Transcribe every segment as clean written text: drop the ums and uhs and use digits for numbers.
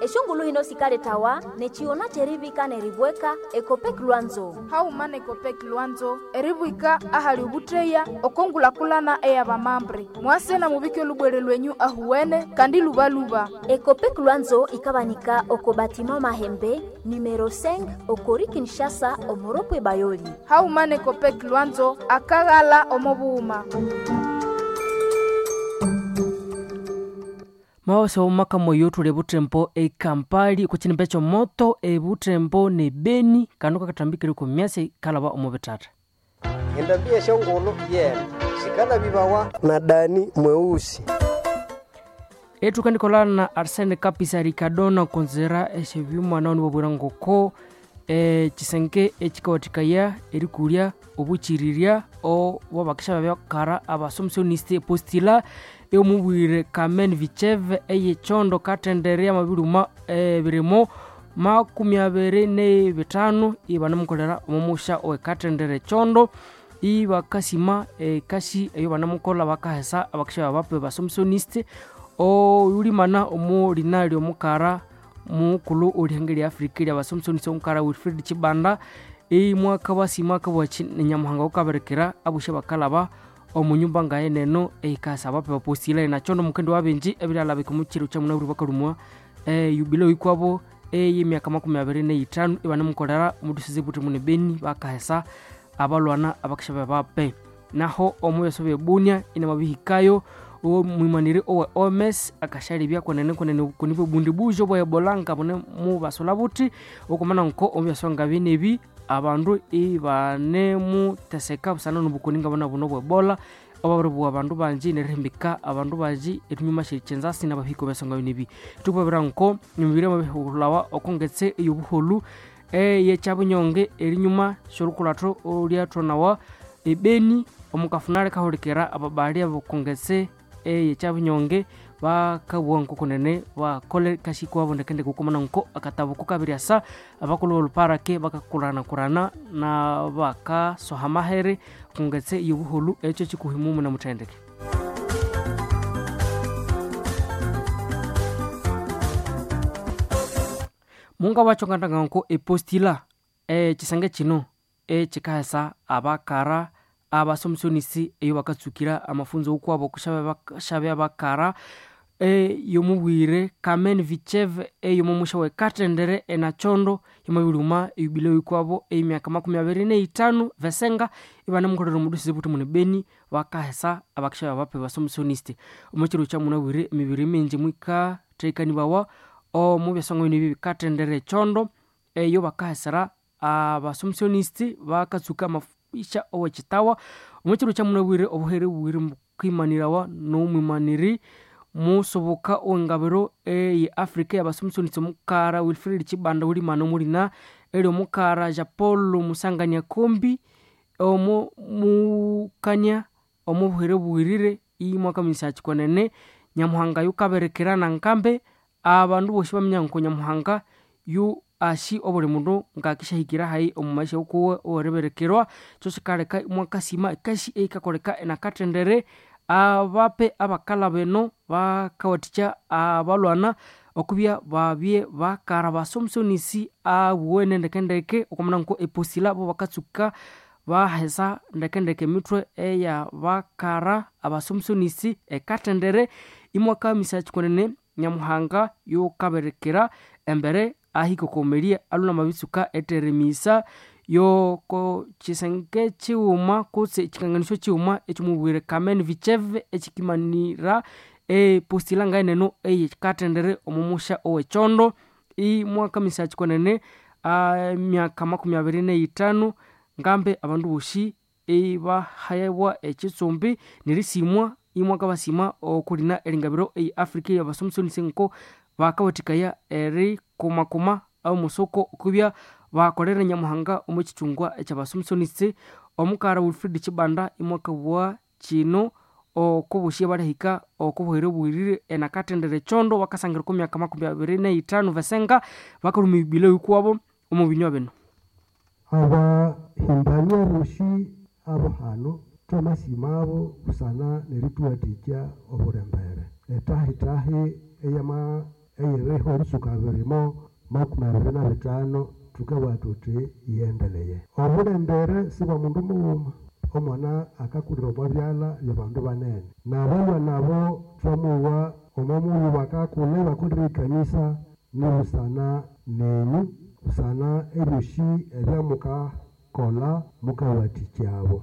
eshongulu hino sikale tawa nechiona cherivika neribweka ekopek lwanzo haumana ekopek lwanzo eribwika ahali ubutreya okongulakulana eya bamambre mwase na mubike lubwere lwenyu ahuwene kandi lubaluba. ekopek lwanzo ikabanika oko batima mahembe numero 5 okori Kinshasa omoropwe bayoli. haumana ekopek lwanzo akagala omobuuma. mawasa umaka moyoto le butembo e kampali kuchinimbecho moto e butembo ne beni kanuka katambikire ku myase kalaba omobetata endabia shongolo sikala bibawa na Dani mweusi etu kandikolana na Arsene Kapisa Ricardona konzera eshevyuma naoni boburangoko chisenge echikawatikaya erikuria obuchiriria o wabakisha bakara abasomsioniste postila emubwire Kamen Vichev eye chondo katenderia mabiruma birimo makumyabere ne bitano ibanamukolera omumusha o katendere chondo ibakasima kashi eyo banamukola bakahesa abakisha bape basomsioniste o yulimana omulinali omukara mukulu orihangeli Afrika ya basomsioniste omukara Wilfred Chibanda mwaka basima kabachi nyamuhanga okaberekera abushe bakalaba omunyumba ngaye neno ekasa bape bapostila na chondo mukendo wabenji ebirala bikumuchiro cha munaburi bakarumwa yubilo ikwabo yemyaka 25 ibanamukolera mudusize buti mune beni bakahesa abalwana abakisha bape naho omuyesobe bunya ina mabihikayo o mwimanire o OMS akashari bya konene kunipo bundi bujo boye bolanga bone mu basolabuti okomana nko omyasonga binebi abandu ibane mu teseka busana nubukuninga bona buno bwebola obarubu abandu banji nerembika abandu baji etunyuma shirichenza sina bahiko besonga binebi tubabira nko nyumvire mabihulawa okongetse yubuholu ye chabunyonge erinyuma shorukulato olia tonawa ebeni omukafunale kaholikera ababali abokongetse ye chabunyonge bakabwanko kunene wa kole kashiko abondekende kukomana nko akatabo kukabiriasa abakulu parake bakakulana kurana na baka sohamahere kungetse yubuhulu echo chikuhimumu na mutendeke munga wachongandanga nko epostila chisange chino chikahesa abakara abasomsionisi eyo bakatsukira amafunzo ukwabo kushabya bakara yomubwire Kamen Vichev yomumusha we katendere enachondo yomabiruma yubile ukwabo emyaka 25 vesenga ibana mukorero mudusize buti mune beni wakahesa abakisha bape basomsioniste umuchiro cha munabwire emibiri minje mwika tekani bawa mubyasongo nibi katendere chondo yo bakahesera abasomsioniste bakatsuka isha owechitawa umuchiro cha munabwire obuhere bwire kwimanirawa no mwimaniri musoboka ongabero ye Afrika yabasomsioniste mukara Wilfred Chibanda uri mano murina ero mukara Japolo musanganya kombi omo mukanya omo buhere bwirire imwaka misachi konene nyamuhanga yukaberekera na nkambe abandu boshi bamyanko nyamuhanga yu ashi obole mundo ngakishahikira hai omumasha uko oreberekerwa cyosikareka mwaka sima kashi ekakoleka enakatendere abape abakala beno bakawaticha abalwana okubya babye bakara basomsionisi abwene ndekendeke okomana nko epostila bo bakatsuka bahesa ndekendeke mitwe eya bakara abasomsionisi ekatendere imwaka misachi konene nyamuhanga yo kaberekera embere ahiko komeria aluna mabisuka eteremisa yoko chisenge chiuma kutse chikanganisho chiuma echumubwire Kamen Vichev echikimanira postila ngaineno katendere omumusha owechondo mwaka misachi konene myaka 25 ngambe abandu boshi bahayewa echitsumbi nirisimwa imwaka basima okulina elingabiro Afrika yabasomsionisi nko bakawatikaya eri kuma au musoko kubya bakolera nyamuhanga omukichungwa ekyabasomsioniste omukara Wilfred Chibanda imwaka bwa chino okubushye barahika okubuhere bwirire enakatendere chondo wakasangira ku myaka 25 vesenga bakarumi bile ukwabo omubinywa beno aba himbania rushi abo hano twamasima abo kusana nerituatikya oburembere etahi eyama eyebeho olusuka birimo 25 tukaba tuti iendeleye obulembere siba mundu muuma omwana akakulira obwabyala byabandu banene nabalwa nabo twamuwa omamuyu bakakule bakulira ikanisa nibusana nenyu busana ebyoshi ebyamuka kola mukawati kyabo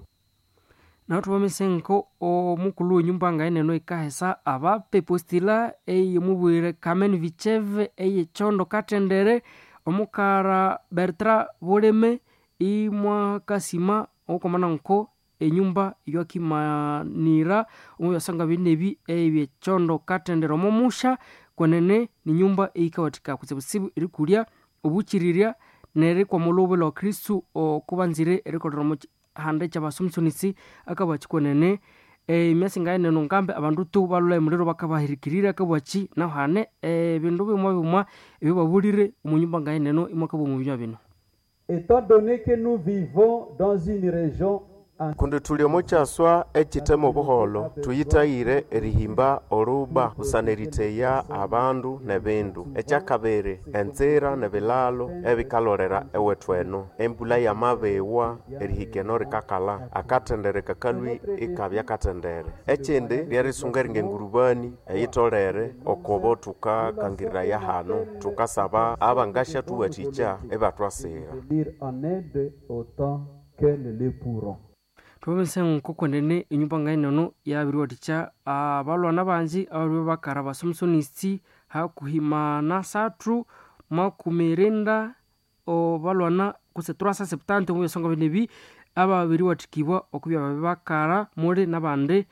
na tuwamisenko omukulu w'enyumba ngaeneno ikahesa abape postila eye mubwire Kamen Vicheve eye chondo katendere omukara Bertra Boleme imwa kasima okomana nko enyumba yokimanira omuyasanga binebi eye chondo katendere omomusha kwenene ni nyumba eikawatika kusebusibu irikulia obuchiriria nere kwa molobe lo Kristu okubanzire erikodromo hande cy'abasumsunisi akabachikwenene imyasinga neno ngambe abandu tu balula emuliro bakabahirikirira akabwachi na hane bindu bimwe ebibabulire umunyumba ngaye neno imwakabo mu byo bino. Étant donné que nous vivons dans une région kundi tuliomo chaswa echitemo buholo tuyitayire erihimba oruba usaneriteya abandu nebindu echakabere enzira nebilalo ebikalorera ewetwenu embula ya mabewa erihikeno rikakala akatendere kakalwi ikabya katendere echindi lyarisunga ngengurubani eyitolere okobo tukakangirira ya hano tukasaba abangasha tuwaticha ebatwasira en aide autant qu'elles le pourront. Tuwamisengo kukwenene inyumba ngaeneno yabiriwaticha abalwana banji abariwe bakara basumsunisi hakuhimana satru makumerenda obalwana kuse 370 mu yasonga binebi ababiriwatikibwa okubya babakara mole nabande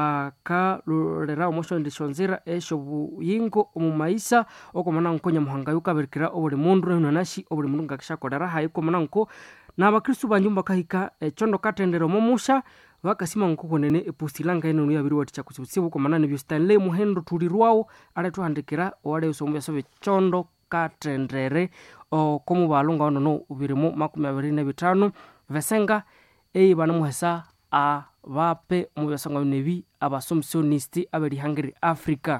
bakalorera omoshondishonzera esho buyingo omumaisa okomana nkonya muhanga yukabirikira obuli mundu nanashi obuli mundu ngakishakolera hayi komana nko n'abakristu banjumba kahika chondo katendero momusha bakasima nkukonene epustilanga eno yabiri waticha kusibusibu komana ne Stanley Muhendo tulirwawo ale tuhandikira wale usomu yasobe chondo katendere komu balunga ono no ubirimo 25 vesenga bana muhesa bape mu byasanga nebi abasomsionisti abari hangiri Africa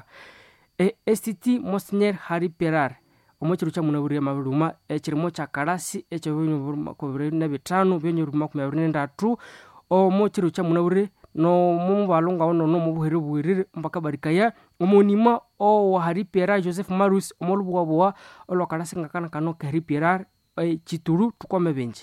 STT Monseigneur Harry Perar omochiru cha munaburiya mabiruma ekirimo cha karasi echo binyu kubire nebitano byenyu 23 omochiru cha munaburi no mubalunga ono no mubuhere bwirire mpaka barikaya omonima wa Harry Perar Joseph Marus omolubwa olwakarasi ngakana kano Harry Perar chituru tukome benji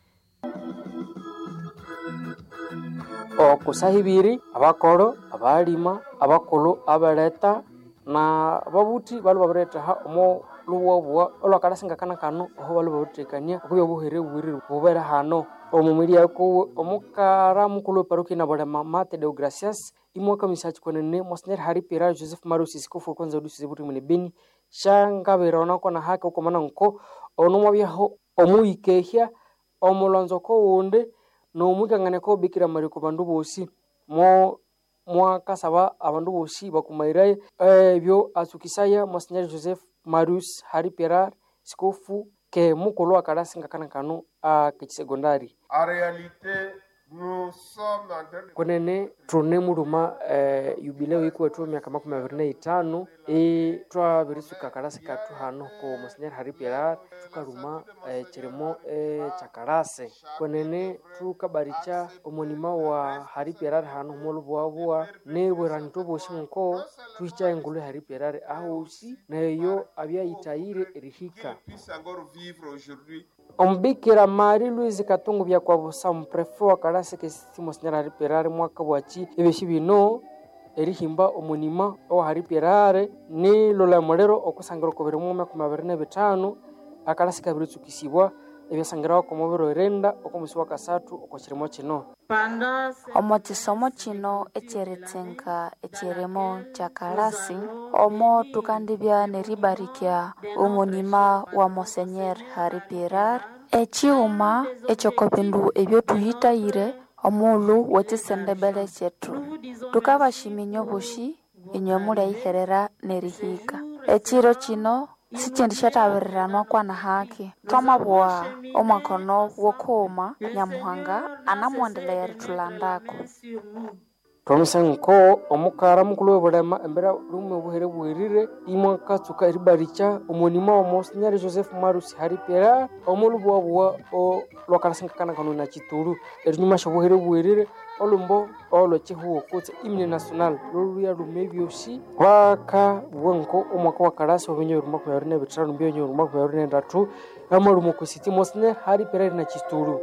okusahibiri abakoro abalima abakolo abaleta na babuti balu babreta ha omo luwa olwakarasi kana kano aho balu babutekania okuyo buhere bwirire bubera hano omumiriya ko omukara mukulu paroki na bole Mate de Gracias imwaka misachi kwenene Monseigneur Harry Perar Joseph Marusi sikofu kwanza udusi zibuti mune beni shanga berona ko na hake ukomana nko onomwa byaho omuyikehya omulonzo ko wonde no mukangane ko bikira mari ko bandu bosi mwakasaba abandu bosi bakumairaye byo asukisaya Monseigneur Joseph Marus Harry Perar sikofu ke mukolo akarasi ngakana kanu secondary en réalité nous sommes en train de kwenene trone muruma jubileo iko tu miaka 25 twabirisuka karasi katu hano ko Monseigneur Harry Perar tukaruma chiremo chakarase kwenene tukabaricha omonima wa Harry Perar hano molubwa ne weranto boshinko twicha engulu Harry Perar ahusi nayo abya itaire erihika Ombikira Mari Louise Katungu bya kwa busamu prefet wa karase ke Monseigneur Harry Perar mwaka bwachi ebishibino erihimba omunima wa Harry Perar ni lola molero okusangira ko biri mu 25 akarasi kabiritsukisibwa ebyasangira ko mubiro renda okumusi wa kasatu okokirimo kino omochisomo chino echeretsenga echeremo chakarasi omo tukandibya neribarikia omunima wa Monseigneur Harry Perar echiuma echokopindu ebyo tuyitayire omulu wechisendebele chetu tukabashiminyo boshi enyomule iherera nerihika echiro chino sichendi shatabirirano kwa na haki twamabwa omakono wokoma nyamuhanga anamwandelea ritulandako twamusanko omukara mukulu w'obulema embera rumwe buhere bwirire imwe katsuka ribaricha omonima wa Monsignor Joseph Marusi Haripera omulubu wabwa o lwakarasinkana kanuna chituru erinyuma shobuhere bwirire olumbo olo chihuo kutse imne national loluya lumebyoshi waka bwanko omwaka wa karasi obenyo rumako ya rene bitano mbyo rumako ya rene ndatu amalumo kusiti Monsignor Haripera na chituru.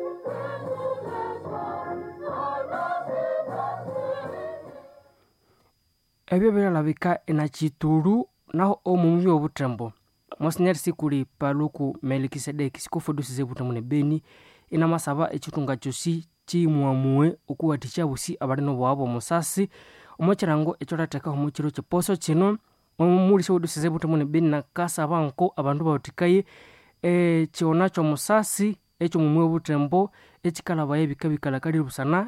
Ebyo biralabika ena chituru naho omumvi obutembo Monsignor Sikuli Paluku Melkisedeki sikofodusize butemune Beni ina masaba echitunga chosi chimwamue okuwatisha busi abalino bwabo musasi omochirango echorateka omuchiro cheposo chino omulisho odusize butemune Beni na kasaba nko abandu bautikaye chionacho musasi echo mumwe obutembo echikala ebikabikala kali busana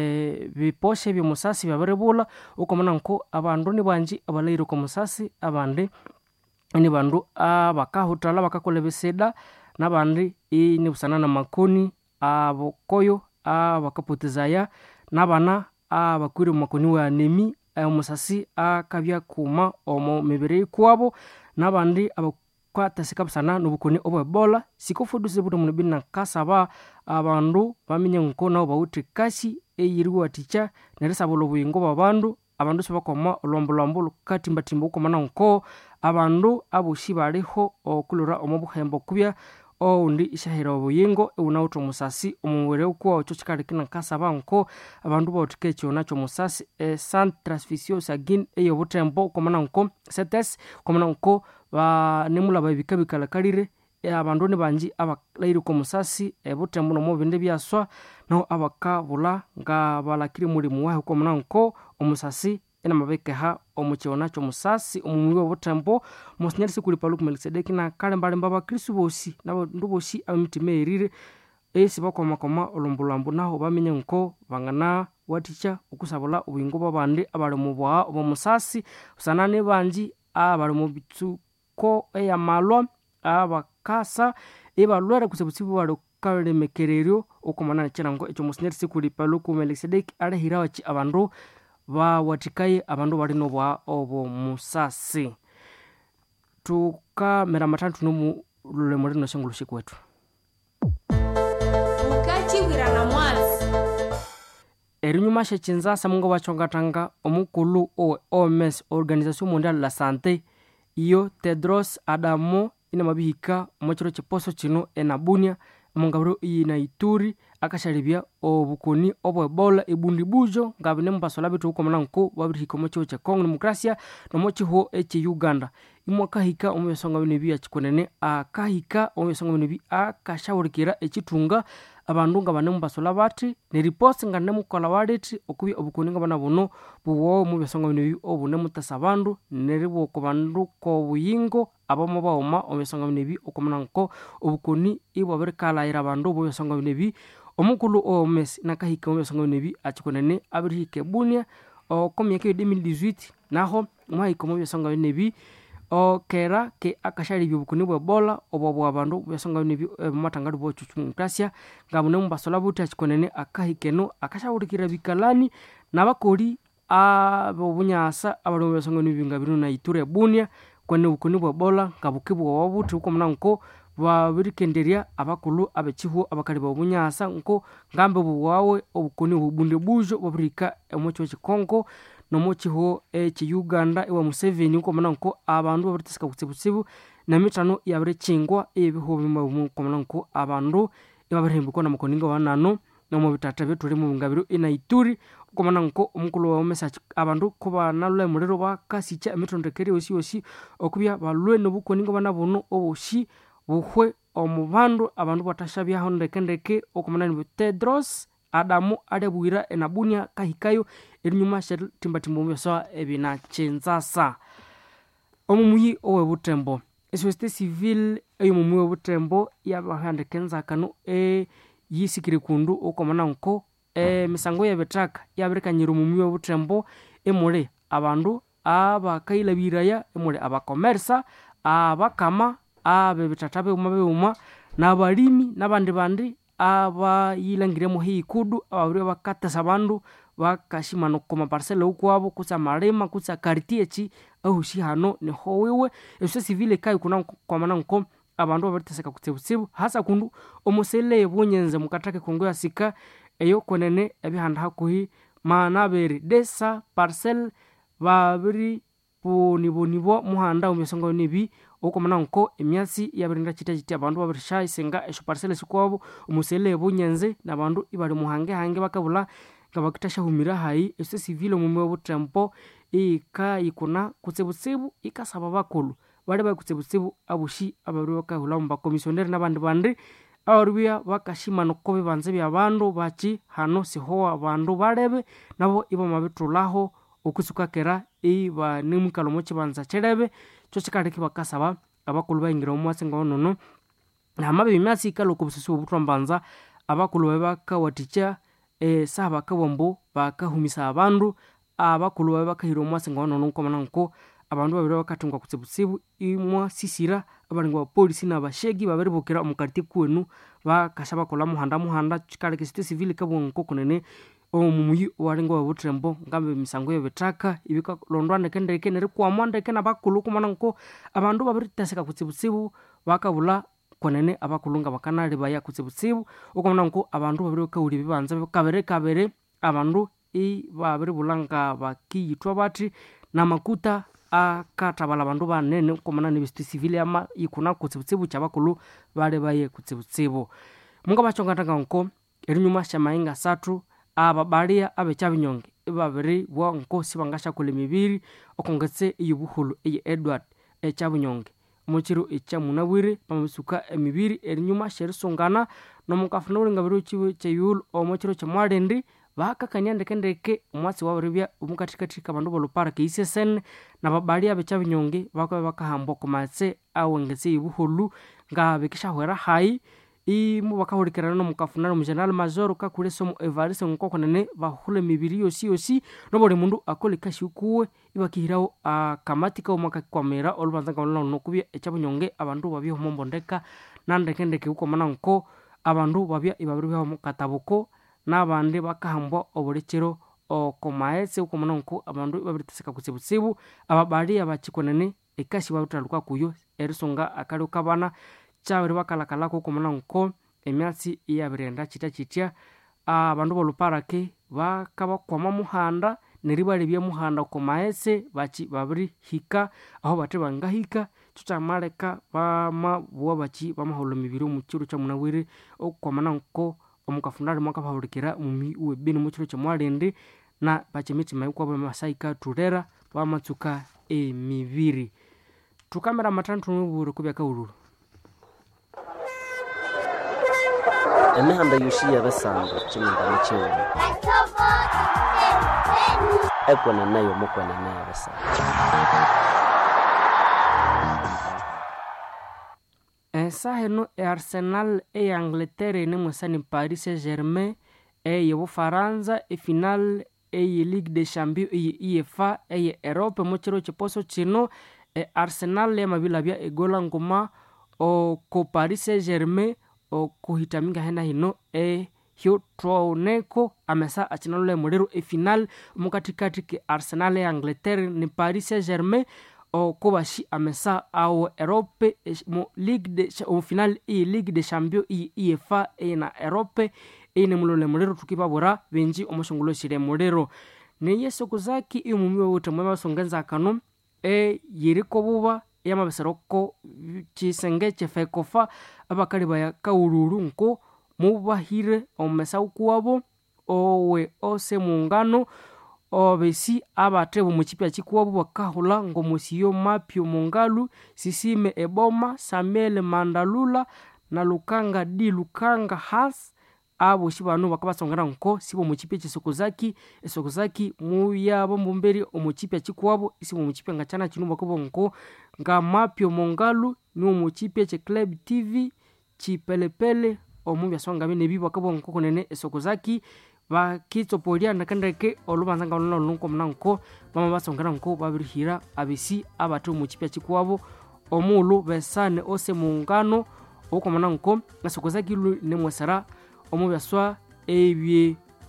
biposhe byo musasi byabarebula ukomana nko abandu ni banji abalairo ko musasi abandi ni bandu abakahutala bakakolebeseda nabandi ni busana na makoni abokoyo abakapotezaya nabana abakwire makoni wa anemi musasi akabya kuma omo mibere kwabo nabandi kwata sikabusana nubukoni obwebola sikofuduze buto Beni kasaba abandu bamenye nkona obawuti kasi eyiriwa ticha neresabolo buyingo babandu abandu sebakoma olombolombo katimbatimba ukomana nko abandu abushi baliho okulura omubuhembo kubya oundi ishahira obuyingo eunauto musasi omwere ukwa ocho chikalekina kasaba nko abandu bawutike chionacho musasi Sainte Transfusion Sanguine eyo butembo ukomana nko CTS ukomana nko nemula babikabikala kalire abandu ni banji abalairi ko musasi butembo no mubinde byaswa no abakabula nga balakiri muri muwahe ko munanko omusasi ena mabekeha omuchionacho musasi omumwe butembo Monsignor Sikuli Paluku Melkisedeki na kalembale mbaba Kristo bosi na ndubosi amitima erire bakoma olombolambo naho bamenye nko bangana waticha okusabula ubingo babandi abali mu bwa omusasi usanane banji abali mu bitsuko eyamalwa abakasa ebalwera kusebusibu bali kale mekererio okomana chirango echo Monsignor Sikuli Paluku Melkisedeki alehirawa chi abandu watikaye abandu bali no bwa obo musasi tuka mera matatu no lulemorino shangulushi kwetu ukachi wirana mwazi erinyuma shechinza samungo bachongatanga omukulu OMS Organisation Mondiale la Santé iyo Tedros Adhanom ina mabihika mochiro chiposo chino enabunia mongabro ina Ituri akasharibia obukoni obwebola ebundi bujo ngabine mbasola bitu uko mananko wabiriko mocho cha Congo Demokrasia no mochi ho eche Uganda imwaka hika omuyesonga binebi achikonene akahika omuyesonga binebi akashawurikira echitunga abandu ngabane mbasola bati ne report ngane mukola waleti okubi obukoni ngabana buno buwo mubesonga binebi obune mutasabandu neribo ko bandu ko buyingo abamo baoma omuyesonga binebi okomananko obukoni ibwa berkala ira bandu obuyesonga binebi omukulu OMS nakahika omuyesonga binebi achikonene abirike bunia okomyeke 2018 naho mwahika omuyesonga binebi kera ke akashari byubukuni bwebola obwo abandu byasonga binebi matangalo bwo Demokrasia ngabune mbasola buti achikonene akahikeno akashawurikira bikalani nabakoli abobunyasa abalo byasonga binebi ngabino na Ituri bunia kwene ubukuni bwebola ngabukibwo wabuti uko mnanko babirikenderia abakulu abechihu abakali bobunyasa nko ngambe buwawe obukoni ubunde bujo babirika emocho chikongo nomochiho echi Uganda ewa Museveni uko mananko abandu babitisika kutsibutsibu na mitano yabire chingwa ebiho bimabumu ko mananko abandu ebabirembiko na mukoninga wanano no bitata beturi mu ngabiro ina Ituri uko mananko omukulu wa message abandu kuba nalule mulero bakasicha emitondekeri osi okubya balwe no bukoninga banabono oboshi buhwe omubandu abandu batashabya hondekendeke okumanani Tedros Adhanom adebuira enabunia kahikayo erinyuma timbatimbo myosa ebina chenzasa omumuyi owe butembo societe civile eyomumuyi butembo yabahandekenza kanu yisikire kundu okomananko misango yabetaka yabirikanyira omumuyi butembo emule abandu abakailabiraya emule abakomersa abakama abebitatabe uma nabalimi nabandi aba yilangiremo hikudu ababiri bakatasa abandu bakashimana koma parcelle ukwabo kutsa malema kutsa quartier chi ahushi hano ni howewe eso civile kai kuna kwa mananko abandu babariteseka kutsebutsibu hasa kundu omosele bunyenze mukatake kongoya sika eyo konene ebihanda hakuhi manabere desa parcelle babiri bonibonibo muhanda umesonga nibi uko mananko emyasi yabirinda chita abandu babirisha isenga esho parcelle sikwabo omosele bunyenze nabandu ibali muhange hange bakabula ngabakitasha humira hai eso civile mumwe obutempo ika ikuna kutsebutsibu ikasaba bakulu bale bakutsebutsibu abushi abari bakahula mba commissioner nabandi bandi aurubia bakashimana kobe banze byabandu bachi hano siho abandu barebe nabo ibo mabitulaho okusuka kera iba nimukalo mochi banza cherebe cyo chikareke bakasaba abakulu bayingira omwase ngonono namabe bimyasi kalo kubususu obutombanza abakulu bakawaticha saba kabombo bakahumisa abandu abakulu bakahira omwase ngonono komananko abandu babiri bakatungwa kutsebutsibu imwa sisira abalingwa polisi nabashegi baberibokera omukarti kwenu bakashaba kola muhanda chikareke site civile kabonko kunene omumuyi walingwa babutrembo ngambe misango yebetaka ibika londwane kendeke neri kwa mwandeke nabakulu kumananko abandu babiriteseka kutsebutsibu bakabula konene abakulunga bakanali baya kutsebutsibu ukomananko abandu babiri kawuli bibanza kabere abandu babiribulanga bakiyitwa bati namakuta akatabala abandu banene komana ne bistu civile ama ikuna kutsebutsibu cyabakulu bale baye kutsebutsibu munga bachongatanga nko erinyuma shamainga 3 ababalia abechabinyonge babiri bwa nko sibangasha kule mibiri okongetse iyubuhulu eye Edward echabinyonge muchiro echamunawire pamisuka emibiri erinyuma sherisongana no mukafuna ngabiro chiwe cheyul omuchiro chamwadendi bakakanya ndekendeke umwasi wabaribya umukatikati abandu bolupara keisesen nababalia bechabinyonge bakahambo komatse awengetse ibuhulu ngabekisha hwera hai imu bakahurikerana no mukafuna no general major kakule somo evariste nkokonene bahule mibiri yosi no bole mundu akole kashikuwe ibakihirawo akamatika umaka kwamera olubanzanga no kubya echabinyonge abandu babyo mombondeka nandekendeke uko mananko abandu babya ibabiribya mu katabuko nabandi bakahambwa obulikiro okomaetse uko mananko abandu babiriteseka kutsebutsibu ababali abachikonene ekashi babutaluka kuyo erisonga akali ukabana chabiri bakalakala ko mananko emyatsi iyabirenda chitya abandu boluparake bakabakwama muhanda neribali bya muhanda komaetse bachi babiri hika aho bate bangahika tutamaleka bama bwa bachi bamaholo mibiri mu kiro cha munawire okwamananko omukafundari mwaka bahulikira mumi webini mu kiro cha mwalende na bachimiti mayukwa bamasaika turera bamatsuka emibiri tukamera matantu n'uburu kubya kaururu emihanda yushi yabesanga chimunda michewe ekwana nayo mukwana nayo besanga saheno Arsenal e Angleterre ne musani Paris Saint-Germain e Bufaransa e final e Ligue des Champions e UEFA e Europe mochiro chiposo chino Arsenal le mabila bya egola ngoma o ko Paris Saint-Germain o kuhitaminga hena hino hio troneko amesa achinalo modero e final mukatikati ke Arsenal e Angleterre ni Paris Saint-Germain o kobashi amesa au Europe mo Ligue de o final e Ligue des Champions e UEFA na Europe ne mulole modero tukibabura benji omoshongulo shire modero ne yeso kuzaki imumi wote mwa songenza kano yiriko buba yamabeseroko chisenge chefekofa abakali baya kaururu nko mubahire omesa ukuwabo owe ose mungano obesi abatebo muchipya chikuwabo bakahula ngo musiyo mapyo mungalu sisime eboma Samuel Mandalula na Lukanga di Lukanga has abo shibano bakabasongana nko sibo muchipya chisokozaki esokozaki muya bombomberi omuchipya chikuwabo isibo muchipya ngachana chinu bakobo nko nga mapyo mungalu no muchipya che Club TV chipelepele omubya songa bene bibo bakabo nko konene esokozaki bakitsopolia nakandeke olubanzanga olunko mnanko bama basongana nko babirihira abisi abatu muchipya chikuwabo omulu besane ose mungano uko mnanko esokozaki ne mwesara omubyaswa ebye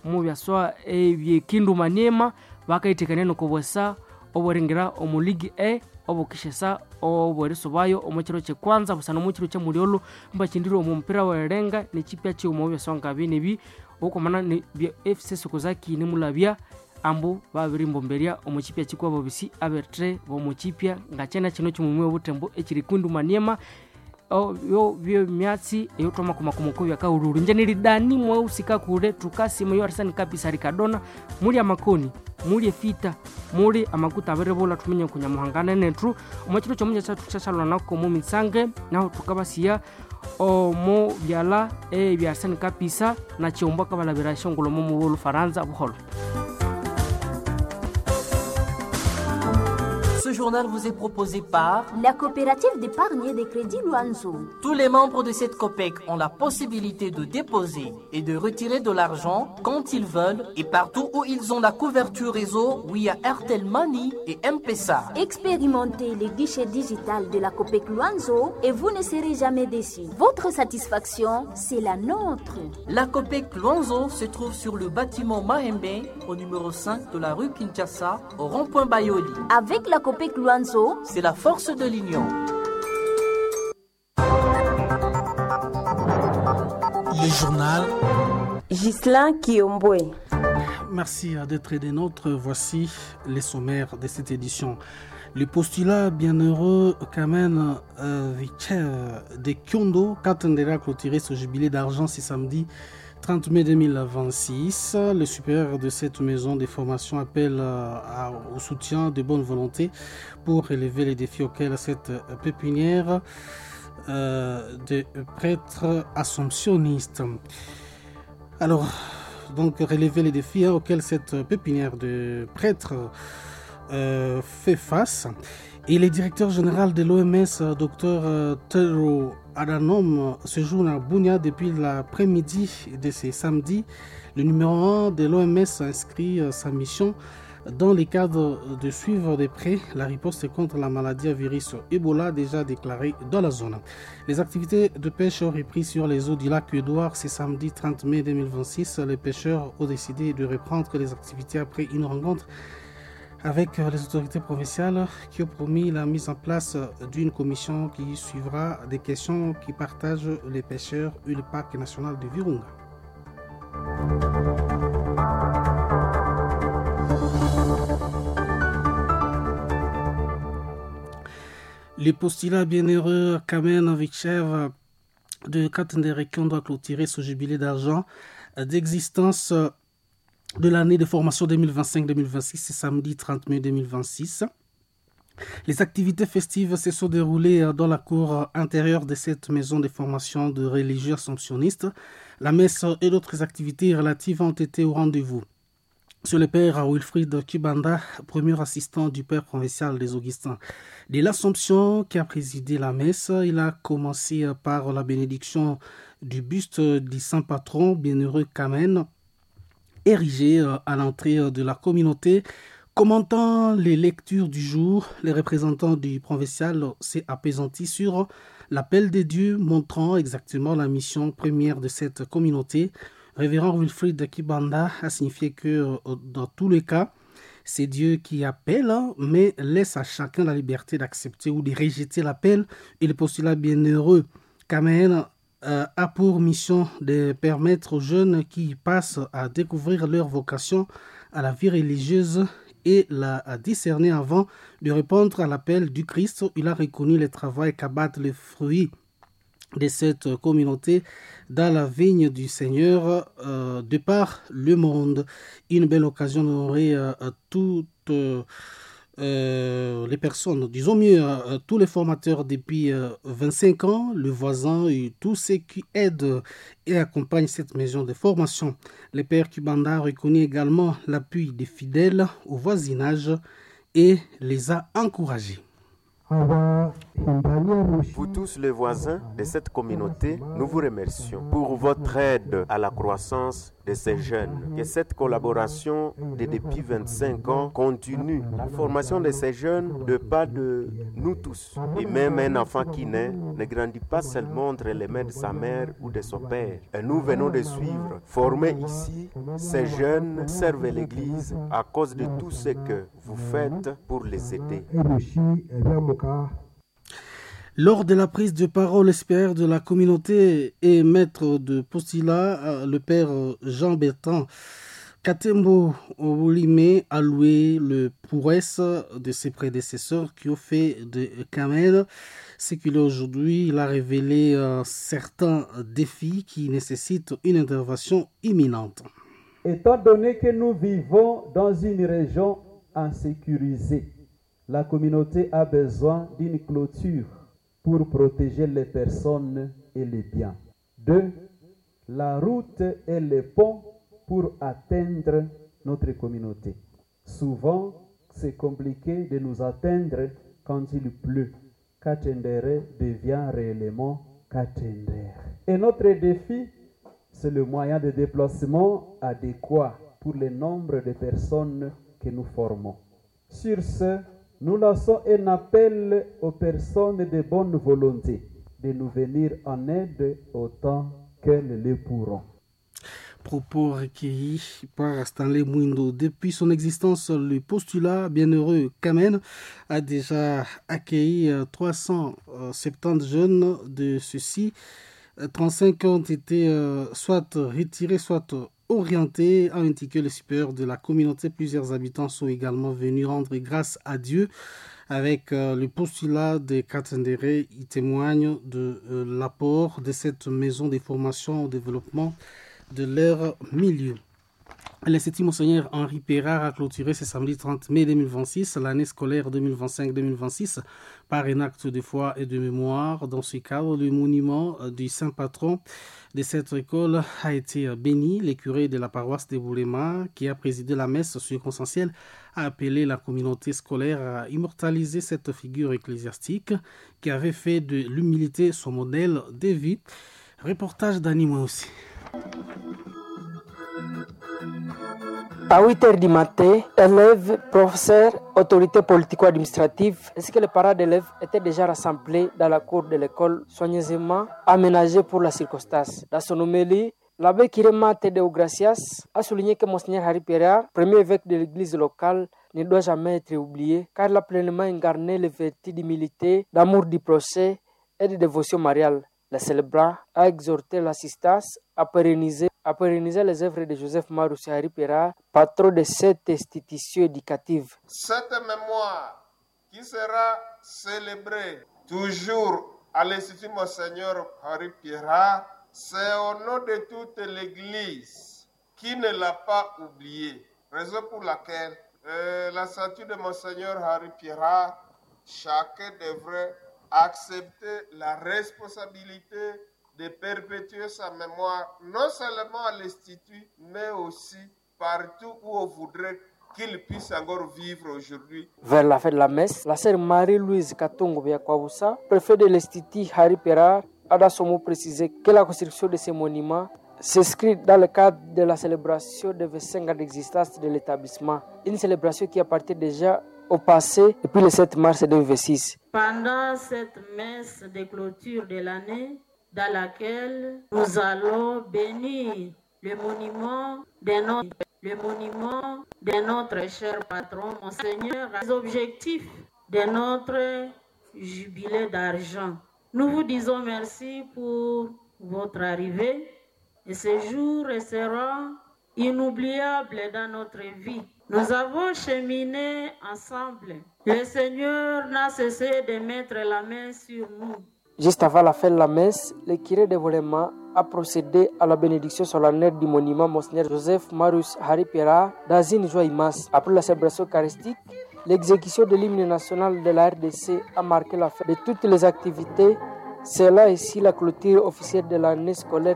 mu byaswa ebyekindu maniema bakaitekania nokobwesa obwerengera omuligi obukishesa obweresobayo omukiro kyekwanza busana omukiro kyamuliolo mbachindiro omupira werenga nechipya chyomo byasonga binebi okomana ne bya FC Sokozaki ni mulabya ambu babirimbo-mberia omukipya chikwabo bisi abertre bomukipya ngachena kino kimumwe obutembo ekiri kundu maniema yo byo myatsi eyotoma kumakomoko byakaururu njeneri dani mweusika kure tukasi moyo arsani kapisa rikadona muri amakoni muri fita muri amakuta aberebola tumenye kunyamuhangana netru omukiro kyomunja cyatu cyashalwa nako mu mitsange naho tukabasiya omo byala byarsani kapisa na cyomba kabalabira shongolo mu bulu faranza buholo. Ce journal vous est proposé par la coopérative d'épargne et de crédit Luanzo. Tous les membres de cette COPEC ont la possibilité de déposer et de retirer de l'argent quand ils veulent et partout où ils ont la couverture réseau via Airtel Money et M-Pesa. Expérimentez les guichets digital de la COPEC Luanzo et vous ne serez jamais déçus. Votre satisfaction, c'est la nôtre. La COPEC Luanzo se trouve sur le bâtiment Mahembe au numéro 5 de la rue Kinshasa au rond-point Bayoli. Avec la COPEC Luanzo, c'est la force de l'union. Le journal Ghislain Kiombwe. Merci d'être des nôtres. Voici les sommaires de cette édition. Le postulat bienheureux Kamen Vicher de Kyondo attendra clôturer ce jubilé d'argent ce samedi 30 mai 2026, le supérieur de cette maison de formation appelle au soutien de bonne volonté pour relever les défis auxquels cette pépinière de prêtres assomptionnistes. Alors, donc relever les défis auxquels cette pépinière de prêtres fait face. Et le directeur général de l'OMS, Dr Tedros Adhanom, séjourne à Bunia depuis l'après-midi de ce samedi. Le numéro 1 de l'OMS inscrit sa mission dans le cadre de suivre de près la riposte contre la maladie à virus Ebola déjà déclarée dans la zone. Les activités de pêche ont repris sur les eaux du lac Édouard ce samedi 30 mai 2026. Les pêcheurs ont décidé de reprendre les activités après une rencontre avec les autorités provinciales qui ont promis la mise en place d'une commission qui suivra des questions qui partagent les pêcheurs et le parc national de Virunga. Le postulat bienheureux Kamen Vichev de Katendere-Kion doit clôturer ce jubilé d'argent d'existence de l'année de formation 2025-2026, c'est samedi 30 mai 2026. Les activités festives se sont déroulées dans la cour intérieure de cette maison de formation de religieux assomptionnistes. La messe et d'autres activités relatives ont été au rendez-vous. C'est le père Wilfried Kibanda, premier assistant du père provincial des Augustins de l'Assomption, qui a présidé la messe. Il a commencé par la bénédiction du buste du saint patron bienheureux Kamen, érigé à l'entrée de la communauté. Commentant les lectures du jour, les représentants du provincial s'est apaisanti sur l'appel des dieux, montrant exactement la mission première de cette communauté. Révérend Wilfried Kibanda a signifié que dans tous les cas, c'est Dieu qui appelle, mais laisse à chacun la liberté d'accepter ou de rejeter l'appel. Et le postulat bienheureux Kamen a pour mission de permettre aux jeunes qui passent à découvrir leur vocation à la vie religieuse et la discerner avant de répondre à l'appel du Christ. Il a reconnu le travail qu'abattent les fruits de cette communauté dans la vigne du Seigneur de par le monde. Une belle occasion d'honorer toutes les personnes, disons mieux, tous les formateurs depuis 25 ans, le voisin et tous ceux qui aident et accompagnent cette maison de formation. Le père Kibanda a reconnu également l'appui des fidèles au voisinage et les a encouragés. tous les voisins de cette communauté, nous vous remercions pour votre aide à la croissance de ces jeunes. Que cette collaboration depuis 25 ans continue. La formation de ces jeunes ne pas de nous tous. Et même un enfant qui naît ne grandit pas seulement entre les mains de sa mère ou de son père. Et nous venons de suivre, formés ici, ces jeunes servent l'Église à cause de tout ce que vous faites pour les aider. Lors de la prise de parole, le père de la communauté et maître de postulat, le père Jean-Bertrand Katembo Olimé a loué le prouesse de ses prédécesseurs qui ont fait de Kamel ce qu'il est aujourd'hui. Il a révélé certains défis qui nécessitent une intervention imminente. Étant donné que nous vivons dans une région insécurisée, la communauté a besoin d'une clôture pour protéger les personnes et les biens. 2. La route et les ponts pour atteindre notre communauté. Souvent, c'est compliqué de nous atteindre quand il pleut. Katendere devient réellement Katendere. Et notre défi, c'est le moyen de déplacement adéquat pour le nombre de personnes que nous formons. Sur ce, nous lançons un appel aux personnes de bonne volonté de nous venir en aide autant qu'elles le pourront. Propos recueillis par Stanley Mwindo. Depuis son existence, le postulat Bienheureux Kamen a déjà accueilli 370 jeunes. De ceux-ci, 35 ont été soit retirés, soit orientés, a indiqué le supérieur de la communauté. Plusieurs habitants sont également venus rendre grâce à Dieu avec le postulat de Katendere. Ils témoignent de l'apport de cette maison de formation au développement de leur milieu. L'Institut Monseigneur Henri Pérard a clôturé ce samedi 30 mai 2026 l'année scolaire 2025-2026 par un acte de foi et de mémoire. Dans ce cadre, le monument du saint patron de cette école a été béni. Le curé de la paroisse de Boulema, qui a présidé la messe circonstancielle, a appelé la communauté scolaire à immortaliser cette figure ecclésiastique qui avait fait de l'humilité son modèle de vie. Reportage d'Annie Moi aussi. À 8h du matin, élèves, professeurs, autorités politico-administratives ainsi que les parents d'élèves étaient déjà rassemblés dans la cour de l'école soigneusement aménagée pour la circonstance. Dans son homélie, l'abbé Kirema Tedeo Gracias a souligné que Monseigneur Henri Pérard, premier évêque de l'église locale, ne doit jamais être oublié car il a pleinement incarné les vertus d'humilité, d'amour du procès et de dévotion mariale. Le célébrant a exhorté l'assistance à pérenniser les œuvres de Joseph Marus Henri Pérard, patron de cette institution éducative. Cette mémoire qui sera célébrée toujours à l'Institut Monseigneur Henri Pérard, c'est au nom de toute l'Église qui ne l'a pas oublié. Raison pour laquelle la statue de Monseigneur Henri Pérard, chacun devrait accepter la responsabilité de perpétuer sa mémoire, non seulement à l'Institut, mais aussi partout où on voudrait qu'il puisse encore vivre aujourd'hui. Vers la fin de la messe, la sœur Marie-Louise Katongo Biakwawusa, préfet de l'Institut Henri Pérard, a dans son mot précisé que la construction de ces monuments s'inscrit dans le cadre de la célébration de 25 ans d'existence de l'établissement. Une célébration qui appartient déjà au passé depuis le 7 mars 2026. Pendant cette messe de clôture de l'année, dans laquelle nous allons bénir le monument de notre cher patron, Monseigneur, les objectifs de notre jubilé d'argent. Nous vous disons merci pour votre arrivée et ce jour sera inoubliable dans notre vie. Nous avons cheminé ensemble. Le Seigneur n'a cessé de mettre la main sur nous. Juste avant la fin de la messe, le curé de Boulema a procédé à la bénédiction solennelle du monument Monseigneur Joseph Marus Henri Pérard dans une joie immense. Après la célébration eucharistique, l'exécution de l'hymne national de la RDC a marqué la fin de toutes les activités. C'est là ici la clôture officielle de l'année scolaire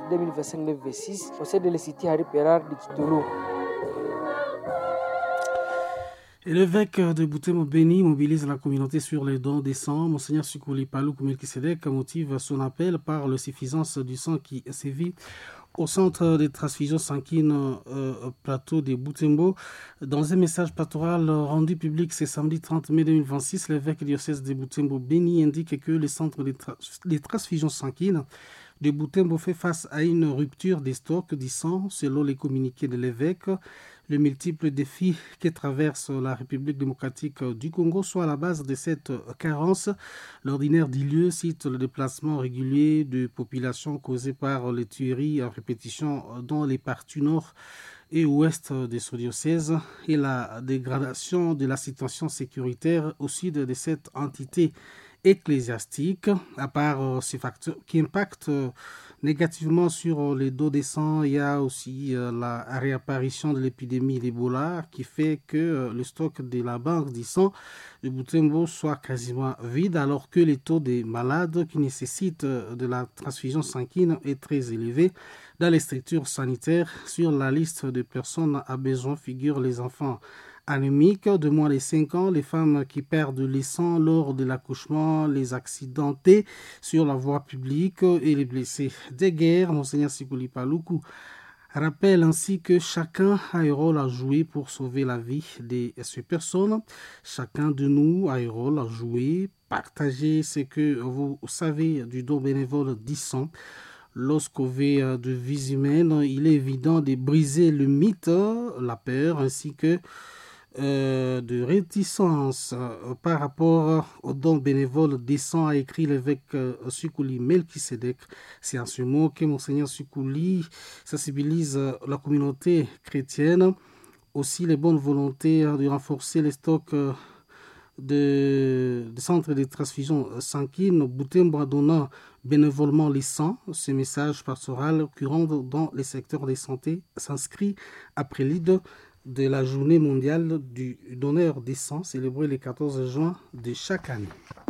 2025-2026 au sein de l'Institut Henri Pérard de Kitulu. Et l'évêque de Butembo Béni mobilise la communauté sur les dons des sangs. Monseigneur Sukuli Palou Melkisedek motive son appel par la suffisance du sang qui sévit au centre de transfusion sanguine plateau de Butembo. Dans un message pastoral rendu public ce samedi 30 mai 2026, l'évêque diocèse de Butembo Béni indique que le centre de transfusion sanguine de Butembo fait face à une rupture des stocks du sang selon les communiqués de l'évêque. Les multiples défis que traverse la République démocratique du Congo sont à la base de cette carence. L'ordinaire du lieu cite le déplacement régulier de populations causé par les tueries en répétition dans les parties nord et ouest de ce diocèse et la dégradation de la situation sécuritaire au sud de cette entité ecclésiastique. À part ces facteurs qui impactent négativement sur les dos des sangs, il y a aussi la réapparition de l'épidémie d'Ebola qui fait que le stock de la banque du sang de Butembo soit quasiment vide alors que les taux des malades qui nécessitent de la transfusion sanguine est très élevé. Dans les structures sanitaires, sur la liste de personnes à besoin figurent les enfants anémiques de moins de 5 ans, les femmes qui perdent le sang lors de l'accouchement, les accidentés sur la voie publique et les blessés des guerres. Monseigneur Sikuli Paluku rappelle ainsi que chacun a un rôle à jouer pour sauver la vie de ces personnes. Chacun de nous a un rôle à jouer. Partagez ce que vous savez du don bénévole du sang. Lorsqu'on veut de vie humaine, il est évident de briser le mythe, la peur, ainsi que de réticence par rapport au don bénévole des sangs, a écrit l'évêque Sukuli Melkisedek. C'est en ce mot que Monseigneur Sukuli sensibilise la communauté chrétienne, aussi les bonnes volontés de renforcer les stocks de centres de transfusion sanguine. Butembo donnant bénévolement les sangs. Ce message pastoral courant dans les secteurs de santé s'inscrit après l'ide de la journée mondiale du donneur des sangs célébrée le 14 juin de chaque année.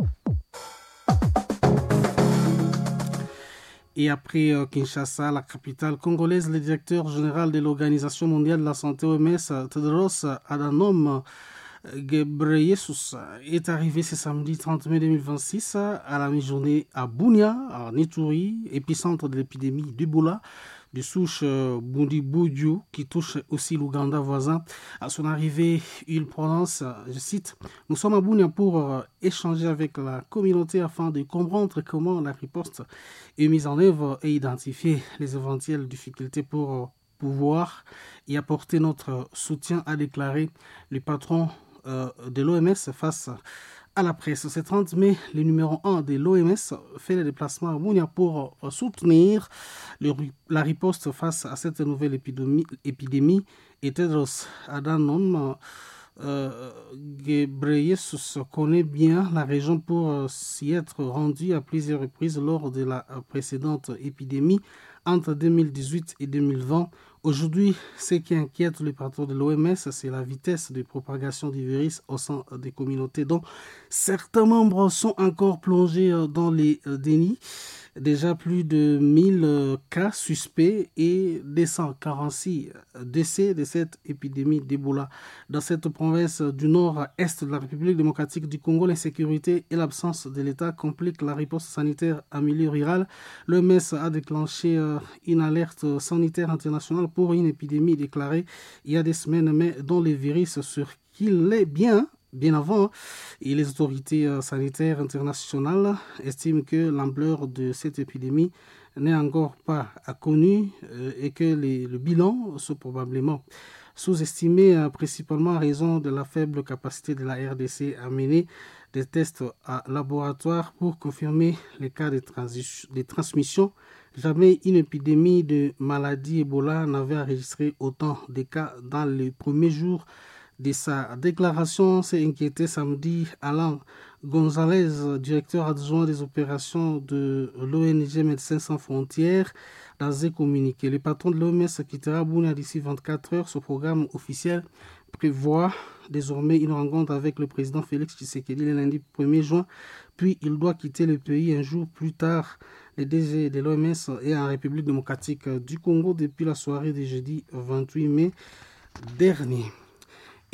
Et après Kinshasa, la capitale congolaise, le directeur général de l'Organisation mondiale de la santé OMS, Tedros Adhanom Ghebreyesus, est arrivé ce samedi 30 mai 2026 à la mi-journée à Bunia, en Ituri, épicentre de l'épidémie d'Ebola de souche Bundi-Budio, qui touche aussi l'Ouganda voisin. À son arrivée, il prononce, je cite, « Nous sommes à Bunia pour échanger avec la communauté afin de comprendre comment la riposte est mise en œuvre et identifier les éventuelles difficultés pour pouvoir y apporter notre soutien », a déclaré le patron de l'OMS face à la presse. Ce 30 mai, le numéro 1 de l'OMS fait le déplacement à Bunia pour soutenir la riposte face à cette nouvelle épidémie. Et Tedros Adhanom Ghebreyesus connaît bien la région pour s'y être rendu à plusieurs reprises lors de la précédente épidémie entre 2018 et 2020. Aujourd'hui, ce qui inquiète le patron de l'OMS, c'est la vitesse de propagation du virus au sein des communautés dont certains membres sont encore plongés dans les dénis. Déjà plus de 1000 cas suspects et 246 décès de cette épidémie d'Ebola. Dans cette province du nord-est de la République démocratique du Congo, l'insécurité et l'absence de l'État compliquent la riposte sanitaire en milieu rural. L'OMS a déclenché une alerte sanitaire internationale pour une épidémie déclarée il y a des semaines, mais dont le virus circulait bien avant, et les autorités sanitaires internationales estiment que l'ampleur de cette épidémie n'est encore pas connue et que le bilan sont probablement sous-estimés, principalement en raison de la faible capacité de la RDC à mener des tests à laboratoire pour confirmer les cas de transmission. Jamais une épidémie de maladie Ebola n'avait enregistré autant de cas dans les premiers jours de sa déclaration. S'est inquiété samedi Alain Gonzalez, directeur adjoint des opérations de l'ONG Médecins Sans Frontières, dans un communiqué. Le patron de l'OMS quittera Bunia d'ici 24 heures. Ce programme officiel prévoit désormais une rencontre avec le président Félix Tshisekedi le lundi 1er juin, puis il doit quitter le pays un jour plus tard. Le DG de l'OMS est en République démocratique du Congo depuis la soirée du jeudi 28 mai dernier.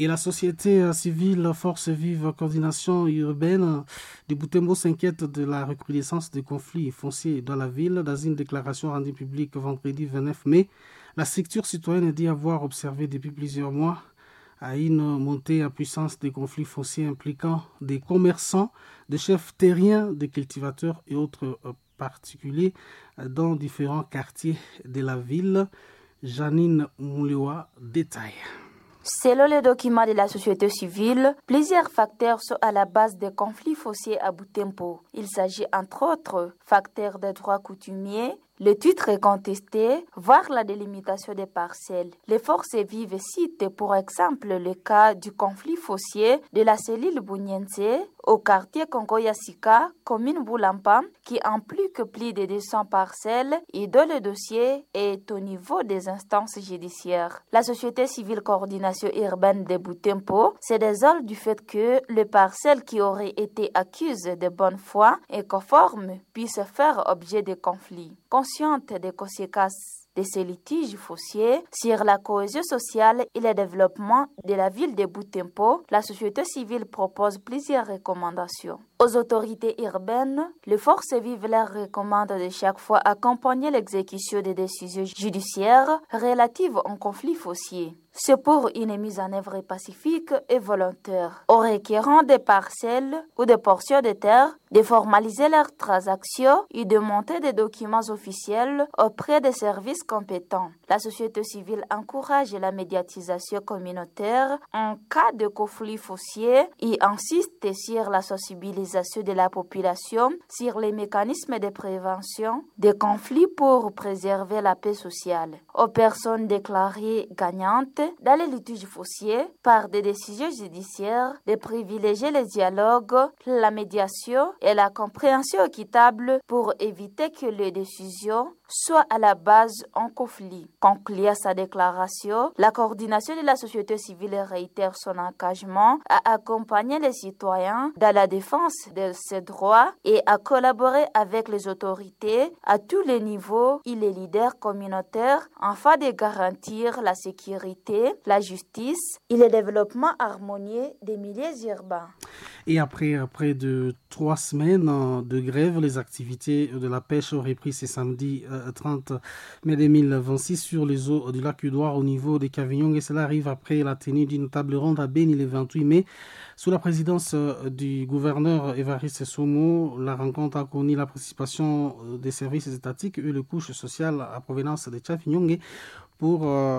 Et la société civile Force Vive Coordination Urbaine de Butembo s'inquiète de la recrudescence des conflits fonciers dans la ville. Dans une déclaration rendue publique vendredi 29 mai, la structure citoyenne dit avoir observé depuis plusieurs mois à une montée en puissance des conflits fonciers impliquant des commerçants, des chefs terriens, des cultivateurs et autres particuliers dans différents quartiers de la ville. Janine Moulewa détaille. Selon les documents de la société civile, plusieurs facteurs sont à la base des conflits fonciers à Butembo. Il s'agit entre autres facteurs de droits coutumiers, le titre est contesté, voire la délimitation des parcelles. Les forces vives citent pour exemple le cas du conflit foncier de la cellule Bunyense au quartier Kongoyasika, commune Boulampa, qui implique plus de 200 parcelles et dont le dossier est au niveau des instances judiciaires. La société civile coordination urbaine de Butembo se désole du fait que les parcelles qui auraient été accusées de bonne foi et conformes puissent faire objet de conflits. Consciente des conséquences de ces litiges fonciers sur la cohésion sociale et le développement de la ville de Butembo, la société civile propose plusieurs recommandations. Aux autorités urbaines, les forces vives leur recommandent de chaque fois accompagner l'exécution des décisions judiciaires relatives aux conflits fonciers. C'est pour une mise en œuvre pacifique et volontaire. Aux requérants des parcelles ou des portions de terre, de formaliser leurs transactions et de monter des documents officiels auprès des services compétents. La société civile encourage la médiatisation communautaire en cas de conflit foncier et insiste sur la sensibilisation de la population sur les mécanismes de prévention des conflits pour préserver la paix sociale. Aux personnes déclarées gagnantes dans les litiges fonciers par des décisions judiciaires de privilégier le dialogue, la médiation et la compréhension équitable pour éviter que les décisions soient à la base en conflit. Concluant sa déclaration, la coordination de la société civile réitère son engagement à accompagner les citoyens dans la défense de ses droits et à collaborer avec les autorités à tous les niveaux et les leaders communautaires afin de garantir la sécurité, la justice et le développement harmonieux des milieux urbains. Et après près de 3 semaines de grève, les activités de la pêche ont repris ce samedi 30 mai 2026 sur les eaux du lac Udoir au niveau des Cavignon. Et cela arrive après la tenue d'une table ronde à Beni le 28 mai. Sous la présidence du gouverneur Évariste Somo, la rencontre a connu la participation des services étatiques et les couches sociales à provenance de Cavignon pour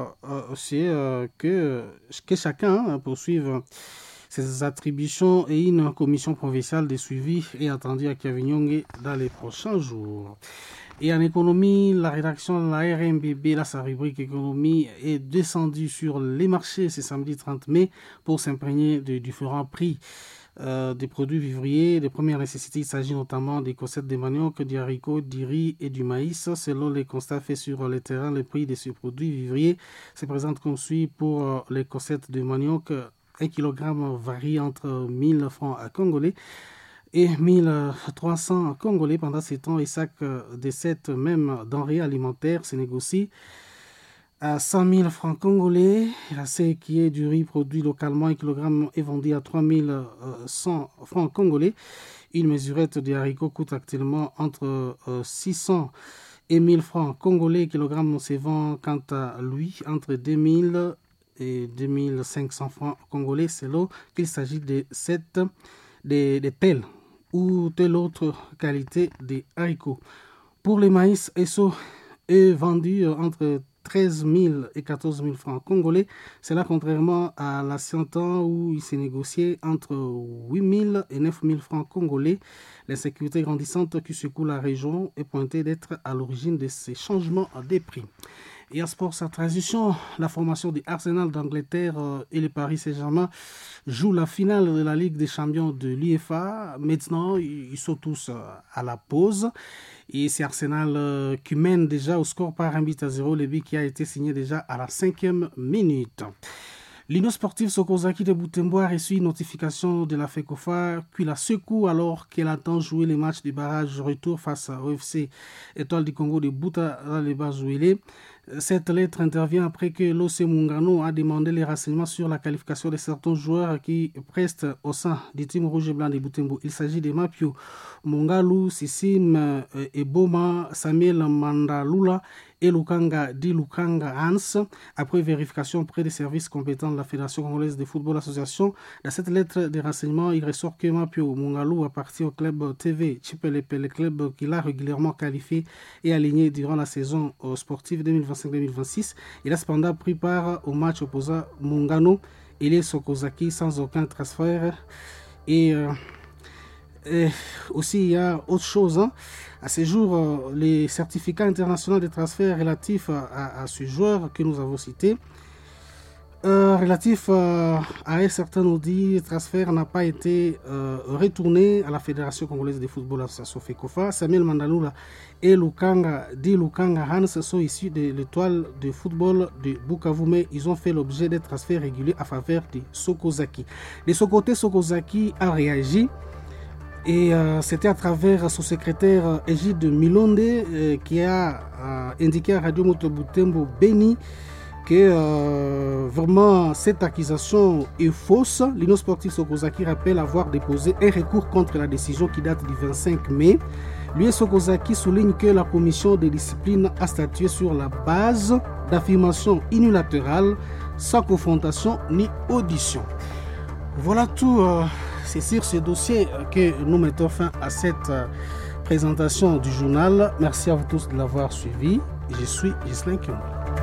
que chacun poursuive ses attributions et une commission provinciale de suivi est attendue à Cavignon dans les prochains jours. Et en économie, la rédaction de la RMBB, sa rubrique économie, est descendue sur les marchés ce samedi 30 mai pour s'imprégner de différents prix des produits vivriers de première nécessité. Il s'agit notamment des cossettes de manioc, du haricot, du riz et du maïs. Selon les constats faits sur le terrain, le prix de ces produits vivriers se présente comme suit. Pour les cossettes de manioc, 1 kg varie entre 1000 francs congolais et 1300 congolais. Pendant ces temps, les sacs de cette même denrée alimentaire se négocient à 100 000 francs congolais. Ce qui est du riz produit localement, 1 kg est vendu à 3100 francs congolais. Une mesurette de haricots coûte actuellement entre 600 et 1000 francs congolais. Kilogramme se vend quant à lui entre 2000 et 2500 francs congolais, selon qu'il s'agit de telle ou telle autre qualité de haricots. Pour les maïs, ESSO est vendu entre 13 000 et 14 000 francs congolais. Cela contrairement à l'ancien temps où il s'est négocié entre 8 000 et 9 000 francs congolais. L'insécurité grandissante qui secoue la région est pointée d'être à l'origine de ces changements des prix. Et en sport, sa transition, la formation de Arsenal d'Angleterre et le Paris Saint-Germain jouent la finale de la Ligue des champions de l'UEFA. Maintenant, ils sont tous à la pause. Et c'est Arsenal qui mène déjà au score par 1-0, le but qui a été signé déjà à la 5e minute. L'Union sportive Sokozaki de Butembo a reçu une notification de la FECOFA qui la secoue alors qu'elle attend jouer les matchs de barrage retour face au FC Étoile du Congo de Buta dans les Bazouélé. Cette lettre intervient après que l'OC Mungano a demandé les renseignements sur la qualification de certains joueurs qui prestent au sein du team rouge et blanc de Butembo. Il s'agit de Mapio Mongalou, Sissim Eboma, Samuel Mandalula et Lukanga Hans. Après vérification auprès des services compétents de la Fédération congolaise de football association, dans cette lettre de renseignement, il ressort que Mapio Mongalou appartient au club TV Chipelepe, le club qu'il a régulièrement qualifié et aligné durant la saison sportive 2025-2026. Il a cependant pris part au match opposant Mungano et les Sokozaki sans aucun transfert. Et aussi, il y a autre chose. À ce jour, les certificats internationaux de transfert relatifs à ce joueur que nous avons cité, relatif à un certain audit transfert n'a pas été retourné à la Fédération congolaise de football association FECOFA. Samuel Mandalula et Lukanga Hans sont issus de l'étoile de football de Bukavu, mais ils ont fait l'objet de transferts réguliers à faveur de Sokozaki. De son côté, Sokozaki a réagi. Et c'était à travers son secrétaire Egide Milonde qui a indiqué à Radio Moto Butembo Beni que vraiment cette accusation est fausse. L'Union sportive Sokozaki rappelle avoir déposé un recours contre la décision qui date du 25 mai. Lui et Sokozaki souligne que la commission de discipline a statué sur la base d'affirmations unilatérales sans confrontation ni audition. Voilà tout. C'est sur ce dossier que nous mettons fin à cette présentation du journal. Merci à vous tous de l'avoir suivi. Je suis Ghislain Kiombo.